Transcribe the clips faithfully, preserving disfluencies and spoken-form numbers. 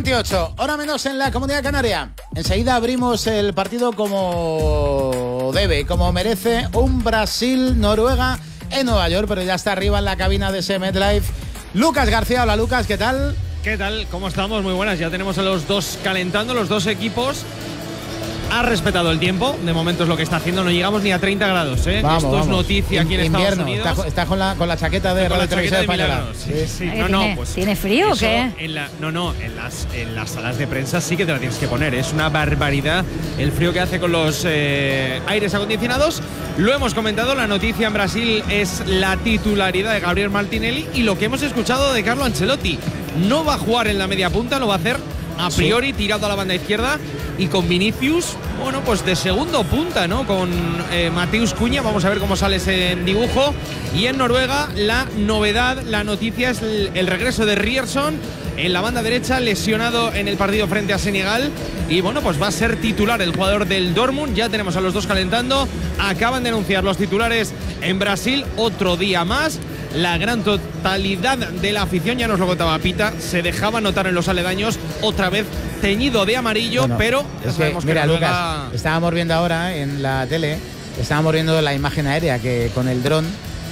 veintiocho, hora menos en la Comunidad Canaria. Enseguida abrimos el partido como debe, como merece, un Brasil-Noruega en Nueva York, pero ya está arriba en la cabina de ese MetLife Lucas García. Hola Lucas, ¿qué tal? ¿Qué tal? ¿Cómo estamos? Muy buenas. Ya tenemos a los dos calentando, los dos equipos. Ha respetado el tiempo, de momento es lo que está haciendo, no llegamos ni a treinta grados, ¿eh? Vamos, Esto vamos. es noticia aquí en Invierno. Estados Unidos. Está, está con, la, con la chaqueta de Radio Televisión Española. Sí, sí. Ay, No, no, ¿tiene, pues ¿tiene frío o eso qué? En la, no, no, en las, en las salas de prensa sí que te la tienes que poner. Es una barbaridad el frío que hace con los eh, aires acondicionados. Lo hemos comentado, la noticia en Brasil es la titularidad de Gabriel Martinelli y lo que hemos escuchado de Carlo Ancelotti. No va a jugar en la media punta, lo va a hacer a priori tirado a la banda izquierda y con Vinicius, bueno, pues de segundo punta, ¿no? Con eh, Mateus Cunha, vamos a ver cómo sale ese dibujo. Y en Noruega la novedad, la noticia es el, el regreso de Ryerson en la banda derecha, lesionado en el partido frente a Senegal. Y bueno, pues va a ser titular el jugador del Dortmund. Ya tenemos a los dos calentando. Acaban de anunciar los titulares en Brasil, otro día más. La gran totalidad de la afición, ya nos lo contaba Pita, se dejaba notar en los aledaños, otra vez teñido de amarillo, bueno, pero ya sabemos que, mira, que Lucas, Noruega... estábamos viendo ahora en la tele, estábamos viendo la imagen aérea que con el dron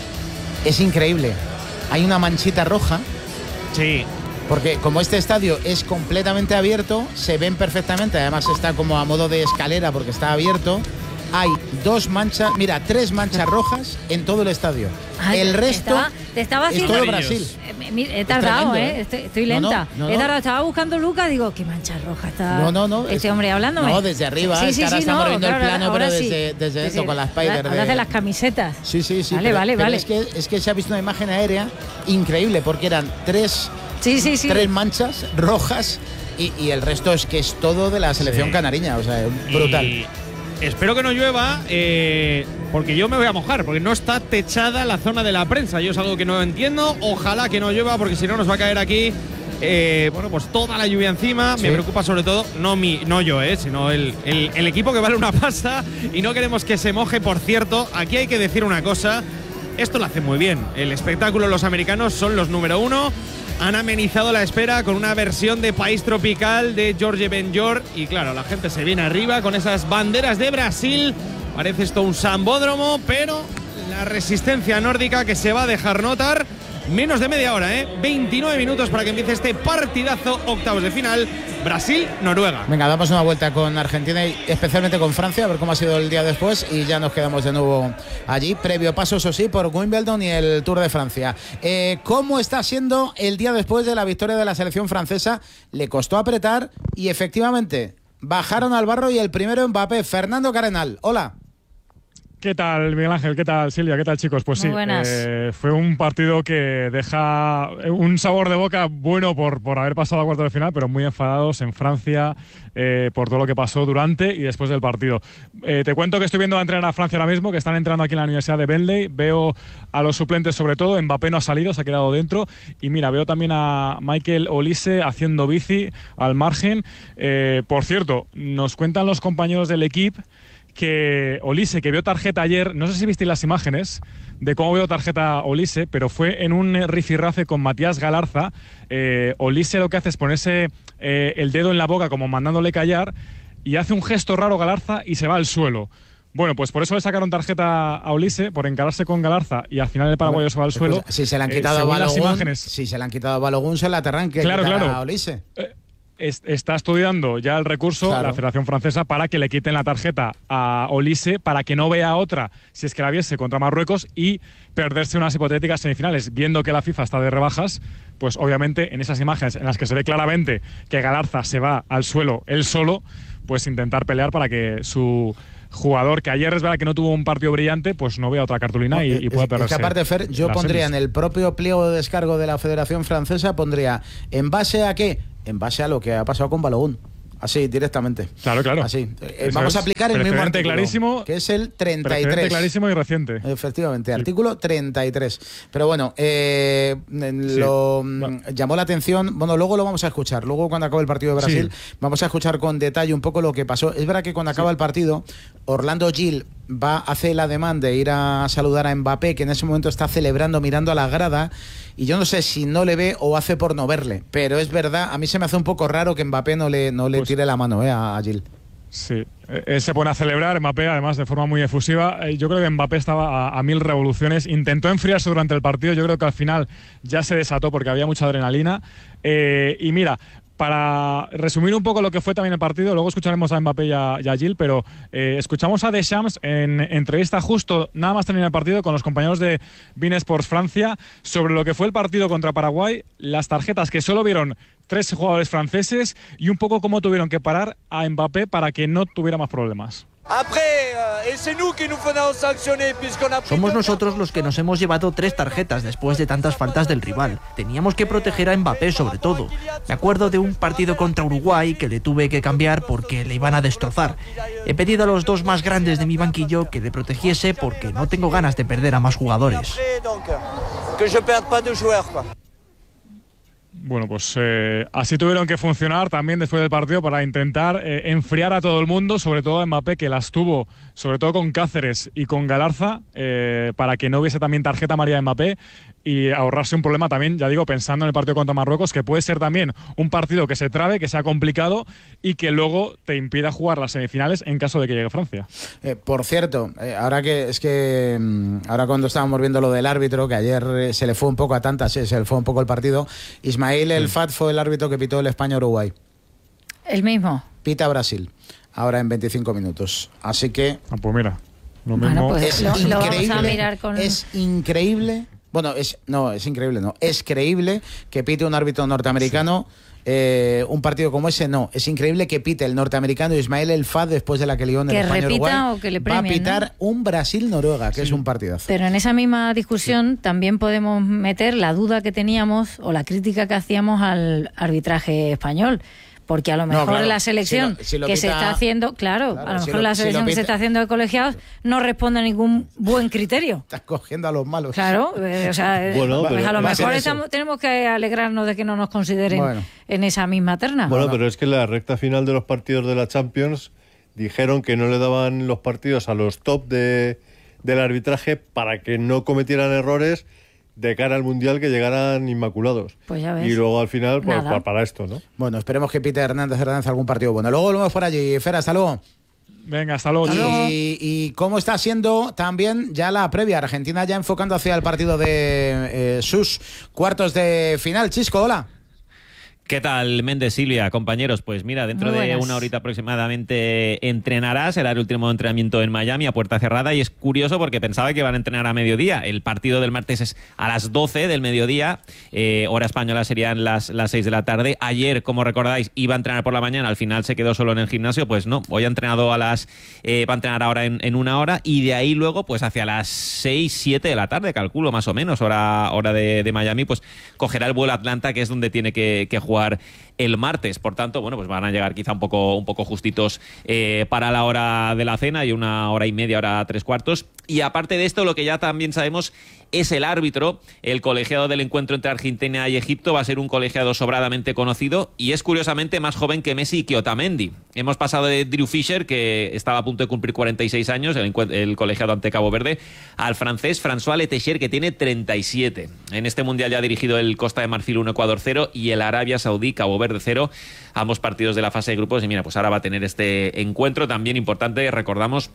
es increíble. Hay una manchita roja. Sí. Porque como este estadio es completamente abierto, se ven perfectamente, además está como a modo de escalera porque está abierto. Hay dos manchas, mira, tres manchas rojas en todo el estadio. Ay, el resto estaba, te estaba es haciendo, todo Brasil. He tardado, tremendo, ¿eh? Estoy, estoy lenta. No, no, no, He tardado, estaba buscando Lucas, digo, qué mancha roja está no, no, no, este es, hombre hablándome. No, desde arriba, sí, sí, ahora sí, estamos no, viendo claro, el plano, ahora pero sí. desde, desde sí, esto, sí. con la Spider. Hablas de... de las camisetas. Sí, sí, sí. Vale, pero, vale, pero vale. Es que, es que se ha visto una imagen aérea increíble, porque eran tres, sí, sí, sí. tres manchas rojas y, y el resto es que es todo de la selección sí. canariña, o sea, brutal. Y espero que no llueva, eh, porque yo me voy a mojar, porque no está techada la zona de la prensa. Yo es algo que no entiendo. Ojalá que no llueva, porque si no nos va a caer aquí, eh, bueno, pues toda la lluvia encima. Sí. Me preocupa sobre todo, no mi, no yo, eh, sino el, el, el equipo que vale una pasta y no queremos que se moje. Por cierto, aquí hay que decir una cosa. Esto lo hace muy bien. El espectáculo, los americanos son los número uno. Han amenizado la espera con una versión de País Tropical de Jorge Benjor. Y claro, la gente se viene arriba con esas banderas de Brasil. Parece esto un sambódromo, pero la resistencia nórdica que se va a dejar notar. Menos de media hora, ¿eh? veintinueve minutos para que empiece este partidazo, octavos de final, Brasil-Noruega. Venga, damos una vuelta con Argentina y especialmente con Francia, a ver cómo ha sido el día después y ya nos quedamos de nuevo allí. Previo paso, eso sí, por Wimbledon y el Tour de Francia. Eh, ¿Cómo está siendo el día después de la victoria de la selección francesa? Le costó apretar y efectivamente bajaron al barro y el primero Mbappé. Fernando Carenal, hola. ¿Qué tal, Miguel Ángel? ¿Qué tal, Silvia? ¿Qué tal, chicos? Pues Muy sí, eh, fue un partido que deja un sabor de boca bueno por, por haber pasado a cuartos de final, pero muy enfadados en Francia eh, por todo lo que pasó durante y después del partido. Eh, te cuento que estoy viendo a entrenar a Francia ahora mismo, que están entrando aquí en la Universidad de Bentley. Veo a los suplentes sobre todo. Mbappé no ha salido, se ha quedado dentro. Y mira, veo también a Michael Olise haciendo bici al margen. Eh, por cierto, nos cuentan los compañeros del equipo que Olise, que vio tarjeta ayer, no sé si visteis las imágenes de cómo veo tarjeta Olise, pero fue en un rifirrafe con Matías Galarza. Eh, Olise lo que hace es ponerse eh, el dedo en la boca como mandándole callar y hace un gesto raro Galarza y se va al suelo. Bueno, pues por eso le sacaron tarjeta a Olise, por encararse con Galarza y al final el paraguayo se va al suelo. Si se le han quitado eh, a Balogun, imágenes, si se le han quitado a Balogun, se la tendrán que claro, quitar claro. a Olise. Eh, Está estudiando ya el recurso claro. la Federación Francesa para que le quiten la tarjeta a Olise para que no vea otra si es que la viese contra Marruecos y perderse unas hipotéticas semifinales. Viendo que la FIFA está de rebajas, pues obviamente en esas imágenes en las que se ve claramente que Galarza se va al suelo él solo, pues intentar pelear para que su jugador, que ayer es verdad que no tuvo un partido brillante, pues no vea otra cartulina no, y, y pueda perderse. Es que aparte, Fer, yo pondría semis. En el propio pliego de descargo de la Federación Francesa, pondría ¿en base a qué? En base a lo que ha pasado con Balogun. Así, directamente. Claro, claro. Así. Eh, vamos a aplicar el mismo artículo, clarísimo, que es el treinta y tres. Clarísimo y reciente. Efectivamente, sí. Artículo treinta y tres. Pero bueno, eh, lo sí. bueno. llamó la atención. Bueno, luego lo vamos a escuchar. Luego, cuando acabe el partido de Brasil, sí. vamos a escuchar con detalle un poco lo que pasó. Es verdad que cuando acaba sí. el partido, Orlando Gil va, hace el ademán de ir a saludar a Mbappé, que en ese momento está celebrando mirando a la grada, y yo no sé si no le ve o hace por no verle, pero es verdad, a mí se me hace un poco raro que Mbappé no le, no le pues, tire la mano eh, a Gil. Sí, él se pone a celebrar, Mbappé, además de forma muy efusiva. Yo creo que Mbappé estaba a, a mil revoluciones, intentó enfriarse durante el partido, yo creo que al final ya se desató porque había mucha adrenalina. Eh, y mira, para resumir un poco lo que fue también el partido, luego escucharemos a Mbappé y a, y a Gil, pero eh, escuchamos a Deschamps en entrevista justo nada más terminar el partido con los compañeros de beIN Sports Francia sobre lo que fue el partido contra Paraguay, las tarjetas que solo vieron tres jugadores franceses y un poco cómo tuvieron que parar a Mbappé para que no tuviera más problemas. Somos nosotros los que nos hemos llevado tres tarjetas después de tantas faltas del rival. Teníamos que proteger a Mbappé sobre todo. Me acuerdo de un partido contra Uruguay que le tuve que cambiar porque le iban a destrozar. He pedido a los dos más grandes de mi banquillo que le protegiese porque no tengo ganas de perder a más jugadores. Bueno, pues eh, así tuvieron que funcionar también después del partido para intentar eh, enfriar a todo el mundo, sobre todo a Mbappé, que las tuvo, sobre todo con Cáceres y con Galarza, eh, para que no hubiese también tarjeta amarilla de Mbappé y ahorrarse un problema también, ya digo, pensando en el partido contra Marruecos, que puede ser también un partido que se trabe, que sea complicado y que luego te impida jugar las semifinales en caso de que llegue Francia. Eh, por cierto, eh, ahora que es que ahora cuando estábamos viendo lo del árbitro, que ayer eh, se le fue un poco a tantas, sí, se le fue un poco el partido, Ismail El Fat fue el árbitro que pitó el España-Uruguay. El mismo. Pita Brasil, ahora en veinticinco minutos. Así que... Ah, pues mira, lo bueno, mismo... pues es lo, increíble, lo vamos a mirar con... es increíble... Bueno, es no, es increíble, no. Es creíble que pite un árbitro norteamericano sí. eh, un partido como ese, no. Es increíble que pite el norteamericano Ismail El Fat después de la que lió en el España-Uruguay. Que repita o que le premien, va a pitar, ¿no?, un Brasil-Noruega, que sí. es un partidazo. Pero en esa misma discusión también podemos meter la duda que teníamos o la crítica que hacíamos al arbitraje español. Porque a lo mejor no, claro. la selección si lo, si lo que pita, se está haciendo, claro, claro a lo si mejor lo, la selección si que se está haciendo de colegiados no responde a ningún buen criterio. Estás cogiendo a los malos. Claro, eh, o sea, bueno, pues a lo mejor estamos, tenemos que alegrarnos de que no nos consideren bueno. en esa misma terna. Bueno, ¿no? pero es que en la recta final de los partidos de la Champions dijeron que no le daban los partidos a los top de, del arbitraje para que no cometieran errores de cara al Mundial, que llegaran inmaculados. Pues ya ves. Y luego al final, pues para, para esto, ¿no? Bueno, esperemos que pite Hernández Hernández algún partido bueno. Luego volvemos por allí. Fer, hasta luego. Venga, hasta luego. Y, y cómo está siendo también ya la previa. Argentina ya enfocando hacia el partido de eh, sus cuartos de final. Chisco, hola. ¿Qué tal, Méndez, Silvia, compañeros? Pues mira, dentro de una horita aproximadamente entrenará, será el último entrenamiento en Miami a puerta cerrada, y es curioso porque pensaba que iban a entrenar a mediodía. El partido del martes es a las doce del mediodía, eh, hora española serían las, las seis de la tarde. Ayer, como recordáis, iba a entrenar por la mañana, al final se quedó solo en el gimnasio, pues no, hoy ha entrenado a las, eh, va a entrenar ahora en, en una hora, y de ahí luego, pues hacia las seis, siete de la tarde, calculo más o menos, hora, hora de, de Miami, pues cogerá el vuelo a Atlanta, que es donde tiene que, que jugar el martes. Por tanto, bueno, pues van a llegar quizá un poco, un poco justitos eh, para la hora de la cena, y una hora y media, hora tres cuartos. Y aparte de esto, lo que ya también sabemos es el árbitro. El colegiado del encuentro entre Argentina y Egipto va a ser un colegiado sobradamente conocido, y es curiosamente más joven que Messi y que Otamendi. Hemos pasado de Drew Fisher, que estaba a punto de cumplir cuarenta y seis años, el, el colegiado ante Cabo Verde, al francés François Letechère, que tiene treinta y siete. En este mundial ya ha dirigido el Costa de Marfil uno, Ecuador cero, y el Arabia Saudí, Cabo Verde cero, ambos partidos de la fase de grupos. Y mira, pues ahora va a tener este encuentro también importante, recordamos,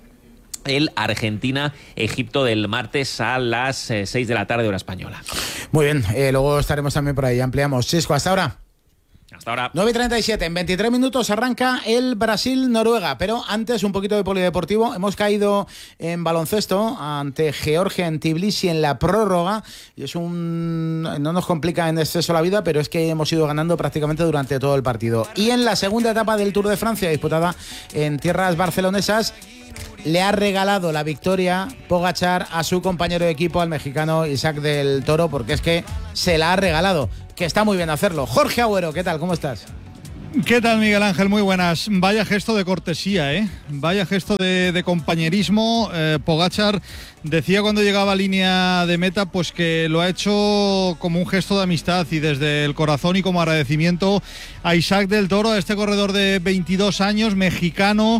el Argentina-Egipto del martes a las eh, seis de la tarde, hora española. Muy bien, eh, luego estaremos también por ahí, ampliamos. Chisco, hasta ahora. Hasta ahora. nueve y treinta y siete, en veintitrés minutos arranca el Brasil-Noruega, pero antes un poquito de polideportivo. Hemos caído en baloncesto ante Georgia en Tbilisi en la prórroga, y es un... no nos complica en exceso la vida, pero es que hemos ido ganando prácticamente durante todo el partido. Y en la segunda etapa del Tour de Francia, disputada en tierras barcelonesas, le ha regalado la victoria Pogačar a su compañero de equipo, al mexicano Isaac del Toro, porque es que se la ha regalado, que está muy bien hacerlo. Jorge Agüero, ¿qué tal? ¿Cómo estás? ¿Qué tal, Miguel Ángel? Muy buenas. Vaya gesto de cortesía, ¿eh? Vaya gesto de, de compañerismo. Eh, Pogačar decía cuando llegaba a línea de meta, pues que lo ha hecho como un gesto de amistad y desde el corazón, y como agradecimiento a Isaac del Toro, a este corredor de veintidós años, mexicano,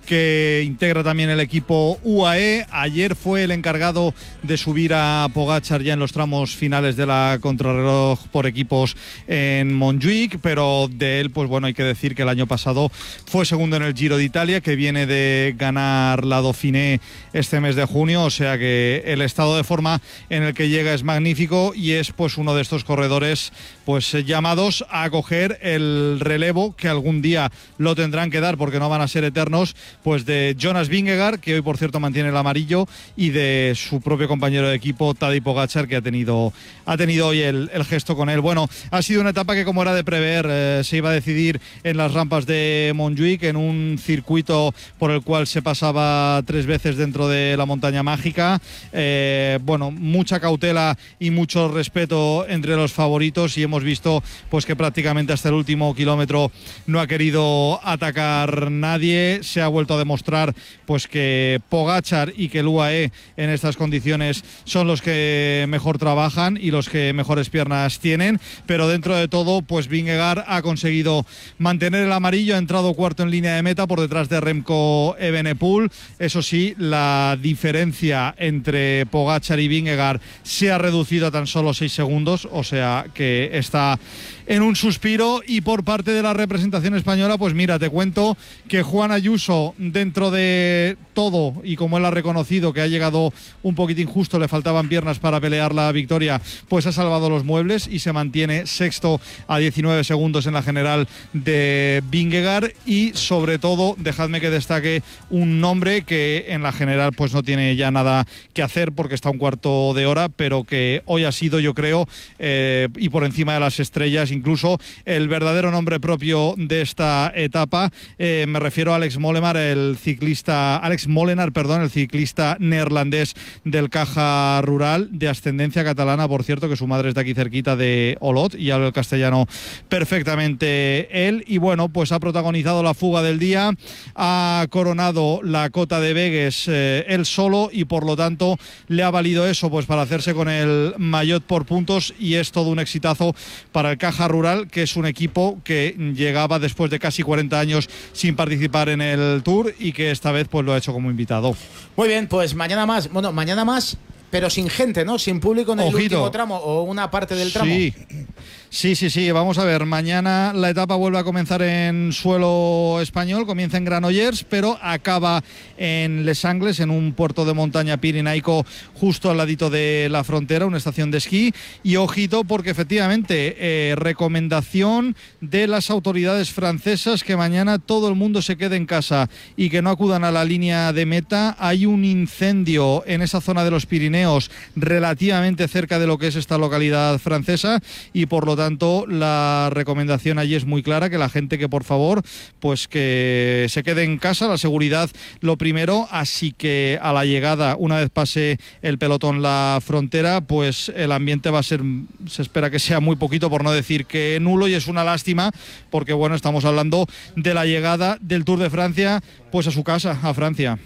que integra también el equipo U A E. Ayer fue el encargado de subir a Pogačar ya en los tramos finales de la contrarreloj por equipos en Montjuic, pero de él, pues bueno, hay que decir que el año pasado fue segundo en el Giro de Italia, que viene de ganar la Dauphiné este mes de junio, o sea que el estado de forma en el que llega es magnífico y es pues uno de estos corredores pues llamados a coger el relevo, que algún día lo tendrán que dar porque no van a ser eternos, pues de Jonas Vingegaard, que hoy por cierto mantiene el amarillo, y de su propio compañero de equipo Tadej Pogačar, que ha tenido, ha tenido hoy el, el gesto con él. Bueno, ha sido una etapa que, como era de prever, eh, se iba a decidir en las rampas de Montjuic, en un circuito por el cual se pasaba tres veces dentro de la montaña mágica. Eh, bueno, mucha cautela y mucho respeto entre los favoritos, y hemos visto pues que prácticamente hasta el último kilómetro no ha querido atacar nadie. Se ha vuelto a demostrar pues que Pogačar y que el U A E en estas condiciones son los que mejor trabajan y los que mejores piernas tienen, pero dentro de todo pues Vingegaard ha conseguido mantener el amarillo, ha entrado cuarto en línea de meta por detrás de Remco Evenepoel. Eso sí, la diferencia entre Pogačar y Vingegaard se ha reducido a tan solo seis segundos, o sea que está en un suspiro. Y por parte de la representación española, pues mira, te cuento que Juan Ayuso, dentro de todo, y como él ha reconocido que ha llegado un poquitín justo, le faltaban piernas para pelear la victoria, pues ha salvado los muebles y se mantiene sexto a diecinueve segundos en la general de Vingegaard. Y sobre todo, dejadme que destaque un nombre que en la general pues no tiene ya nada que hacer porque está un cuarto de hora, pero que hoy ha sido, yo creo, eh, y por encima de las estrellas, incluso el verdadero nombre propio de esta etapa. Eh, me refiero a Alex Molenaar, el ciclista, Alex Molenaar, perdón, el ciclista neerlandés del Caja Rural, de ascendencia catalana, por cierto, que su madre es de aquí cerquita de Olot y habla el castellano perfectamente él. Y bueno, pues ha protagonizado la fuga del día, ha coronado la cota de Vegues eh, él solo, y por lo tanto le ha valido eso pues para hacerse con el maillot por puntos, y es todo un exitazo para el Caja Rural, que es un equipo que llegaba después de casi cuarenta años sin participar en el Tour y que esta vez pues lo ha hecho como invitado. Muy bien, pues mañana más, bueno, mañana más, pero sin gente, ¿no? Sin público en el Ojito. último tramo o una parte del tramo. Sí. Sí, sí, sí, vamos a ver, mañana la etapa vuelve a comenzar en suelo español, comienza en Granollers, pero acaba en Les Angles, en un puerto de montaña pirenaico justo al ladito de la frontera, una estación de esquí. Y ojito, porque efectivamente, eh, recomendación de las autoridades francesas que mañana todo el mundo se quede en casa y que no acudan a la línea de meta. Hay un incendio en esa zona de los Pirineos, relativamente cerca de lo que es esta localidad francesa, y por lo tanto la recomendación allí es muy clara, que la gente que por favor pues que se quede en casa, la seguridad lo primero. Así que a la llegada, una vez pase el pelotón la frontera, pues el ambiente va a ser, se espera que sea muy poquito, por no decir que nulo, y es una lástima porque bueno, estamos hablando de la llegada del Tour de Francia pues a su casa, a Francia.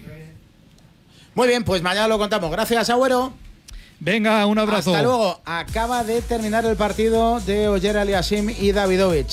Muy bien, pues mañana lo contamos. Gracias, Agüero. Venga, un abrazo. Hasta luego. Acaba de terminar el partido de Ogier Aliassime y Davidovich.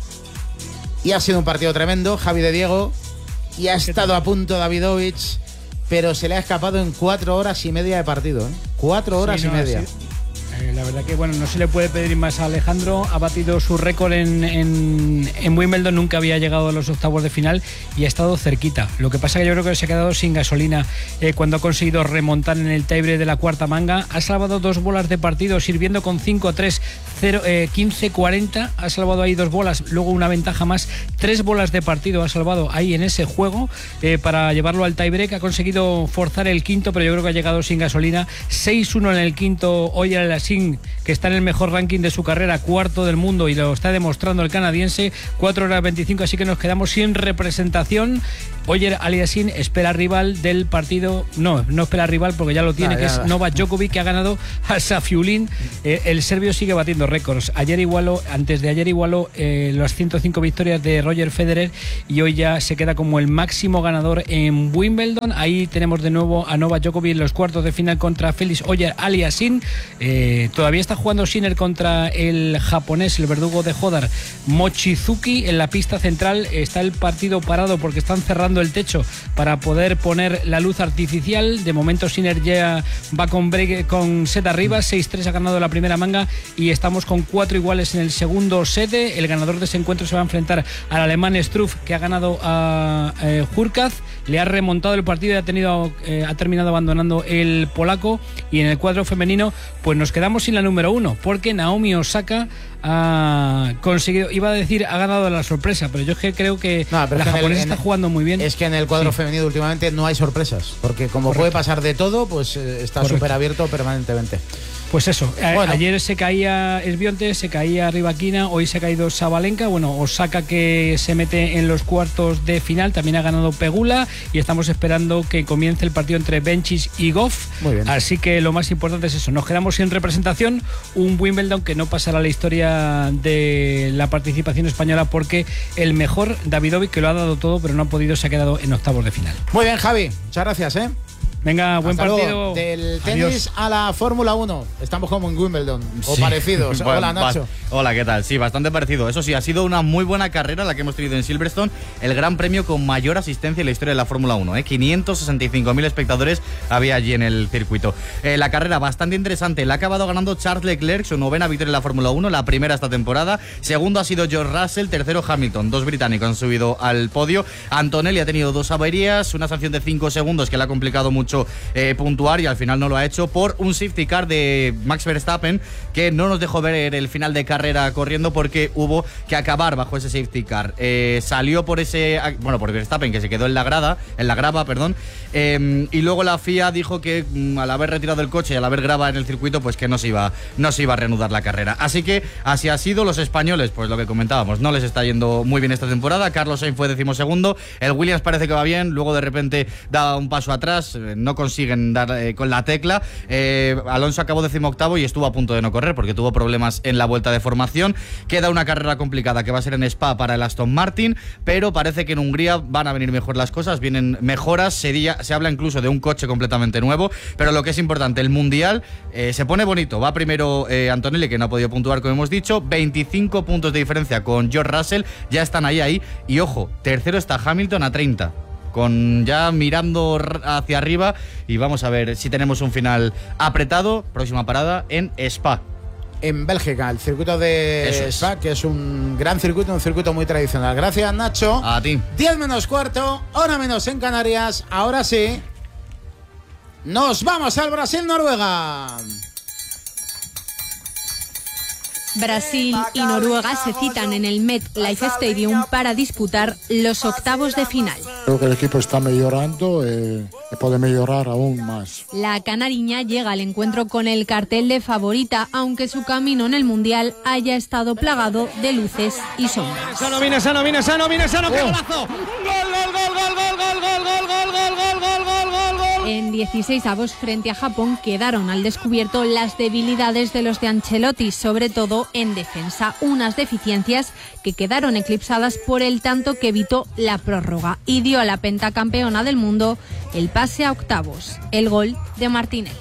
Y ha sido un partido tremendo, Javi de Diego. Y ha estado a punto Davidovich, pero se le ha escapado en cuatro horas y media de partido. ¿eh? Cuatro horas sí, no, y media. Sí. Eh, la verdad que bueno, no se le puede pedir más a Alejandro. Ha batido su récord en, en, en Wimbledon, nunca había llegado a los octavos de final y ha estado cerquita. Lo que pasa que yo creo que se ha quedado sin gasolina eh, cuando ha conseguido remontar en el tiebreak de la cuarta manga. Ha salvado dos bolas de partido, sirviendo con cinco tres, quince cuarenta. Ha salvado ahí dos bolas, luego una ventaja más. Tres bolas de partido ha salvado ahí en ese juego eh, para llevarlo al tiebreak. Ha conseguido forzar el quinto, pero yo creo que ha llegado sin gasolina. seis uno en el quinto. Hoy el que está en el mejor ranking de su carrera, cuarto del mundo, y lo está demostrando el canadiense, cuatro horas veinticinco, así que nos quedamos sin representación. Ogier Aliassime espera rival del partido, no, no espera rival porque ya lo tiene, nah, que ya, es Novak Djokovic, que ha ganado a Safiullin. Eh, el serbio sigue batiendo récords. Ayer igualó, antes de ayer igualó eh, las ciento cinco victorias de Roger Federer, y hoy ya se queda como el máximo ganador en Wimbledon. Ahí tenemos de nuevo a Novak Djokovic en los cuartos de final contra Félix Ogier Aliassime. Eh, todavía está jugando Sinner contra el japonés, el verdugo de Hodar, Mochizuki. En la pista central está el partido parado porque están cerrando tocando el techo para poder poner la luz artificial. De momento Synergia va con, break, con set arriba, seis tres ha ganado la primera manga y estamos con cuatro iguales en el segundo set. El ganador de ese encuentro se va a enfrentar al alemán Struff, que ha ganado a eh, Hurkacz, le ha remontado el partido y ha, tenido, eh, ha terminado abandonando el polaco. Y en el cuadro femenino pues nos quedamos sin la número uno, porque Naomi Osaka ha conseguido, iba a decir ha ganado la sorpresa, pero yo creo que no, la japonesa está jugando muy bien. Es que en el cuadro sí. femenino últimamente no hay sorpresas, porque como Correcto. puede pasar de todo, pues eh, está súper abierto permanentemente. Pues eso, bueno. Ayer se caía Esbionte, se caía Rybakina, hoy se ha caído Sabalenka. Bueno, Osaka, que se mete en los cuartos de final, también ha ganado Pegula y estamos esperando que comience el partido entre Benchis y Goff. Muy bien. Así que lo más importante es eso, nos quedamos sin representación, un Wimbledon que no pasará a la historia de la participación española, porque el mejor, Davidovic, que lo ha dado todo pero no ha podido, se ha quedado en octavos de final. Muy bien, Javi, muchas gracias, ¿eh? Venga, buen Hasta partido. Luego. Del tenis Adiós. A la Fórmula uno. Estamos como en Wimbledon, o sí. parecidos. Bueno, hola, Nacho. Hola, ¿qué tal? Sí, bastante parecido. Eso sí, ha sido una muy buena carrera la que hemos tenido en Silverstone, el gran premio con mayor asistencia en la historia de la Fórmula uno. ¿eh? quinientos sesenta y cinco mil espectadores había allí en el circuito. Eh, la carrera bastante interesante. La ha acabado ganando Charles Leclerc, su novena victoria en la Fórmula uno, la primera esta temporada. Segundo ha sido George Russell, tercero Hamilton. Dos británicos han subido al podio. Antonelli ha tenido dos averías, una sanción de cinco segundos que le ha complicado mucho eh, puntuar, y al final no lo ha hecho por un safety car de Max Verstappen, que no nos dejó ver el final de carrera corriendo porque hubo que acabar bajo ese safety car. Eh, salió por ese, bueno, por Verstappen, que se quedó en la grada, en la grava, perdón, eh, y luego la F I A dijo que mm, al haber retirado el coche y al haber grava en el circuito, pues que no se iba, no se iba a reanudar la carrera. Así que así ha sido. Los españoles, pues lo que comentábamos, no les está yendo muy bien esta temporada. Carlos Sainz fue decimosegundo, el Williams parece que va bien, luego de repente da un paso atrás, eh, no consiguen dar eh, con la tecla. eh, Alonso acabó decimoctavo y estuvo a punto de no correr porque tuvo problemas en la vuelta de formación. Queda una carrera complicada que va a ser en Spa para el Aston Martin, pero parece que en Hungría van a venir mejor las cosas, vienen mejoras. Se, se habla incluso de un coche completamente nuevo, pero lo que es importante, el Mundial eh, se pone bonito. Va primero eh, Antonelli, que no ha podido puntuar, como hemos dicho, veinticinco puntos de diferencia con George Russell, ya están ahí ahí, y ojo, tercero está Hamilton a treinta, con ya mirando hacia arriba, y vamos a ver si tenemos un final apretado. Próxima parada en Spa, en Bélgica, el circuito de Spa, que es un gran circuito, un circuito muy tradicional. Gracias, Nacho. A ti. diez menos cuarto, hora menos en Canarias. Ahora sí, nos vamos al Brasil-Noruega. Brasil y Noruega se citan en el MetLife Stadium para disputar los octavos de final. Creo que el equipo está mejorando eh, y puede mejorar aún más. La canariña llega al encuentro con el cartel de favorita, aunque su camino en el Mundial haya estado plagado de luces y sombras. Sano, viene sano, viene sano, viene sano, ¡qué golazo! ¡Gol, gol, gol, gol, gol, gol, gol, gol, gol, gol, gol, gol, gol, gol, gol! En dieciseisavos frente a Japón quedaron al descubierto las debilidades de los de Ancelotti, sobre todo en defensa, unas deficiencias que quedaron eclipsadas por el tanto que evitó la prórroga y dio a la pentacampeona del mundo el pase a octavos, el gol de Martinelli.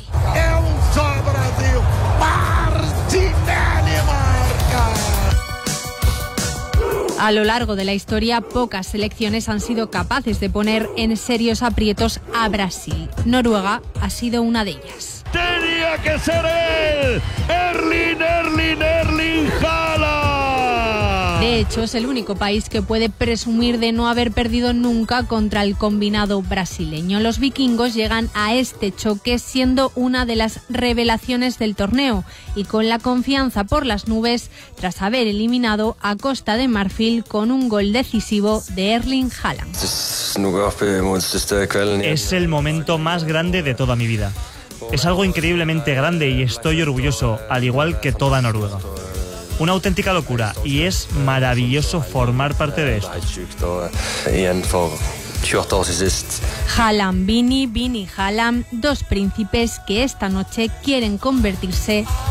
A lo largo de la historia, pocas selecciones han sido capaces de poner en serios aprietos a Brasil. Noruega ha sido una de ellas. ¡Tenía que ser él! ¡Erling, Erling, Erling Haaland! De hecho, es el único país que puede presumir de no haber perdido nunca contra el combinado brasileño. Los vikingos llegan a este choque siendo una de las revelaciones del torneo y con la confianza por las nubes tras haber eliminado a Costa de Marfil con un gol decisivo de Erling Haaland. Es el momento más grande de toda mi vida. Es algo increíblemente grande y estoy orgulloso, al igual que toda Noruega. Una auténtica locura, y es maravilloso formar parte de esto. Haaland, Vini, Vini, Haaland, dos príncipes que esta noche quieren convertirse